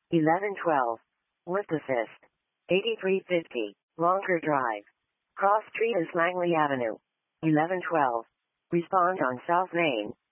1112. Lift assist. 8350. Longer drive. Cross Street is Langley Avenue. 1112. Respond on South Main.